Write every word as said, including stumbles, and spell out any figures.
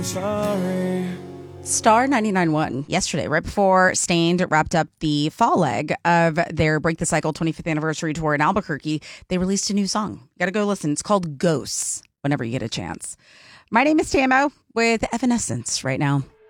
Sorry. Star ninety-nine point one yesterday, right before Stained wrapped up the fall leg of their Break the Cycle twenty-fifth anniversary tour in Albuquerque, they released a new song. Got to go listen. It's called Ghosts whenever you get a chance. My name is Tamo with Evanescence right now.